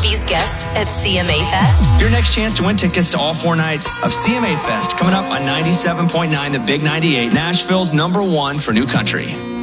Poppy's guest at CMA Fest? Your next chance to win tickets to all 4 nights of CMA Fest coming up on 97.9 The Big 98, Nashville's #1 for new country.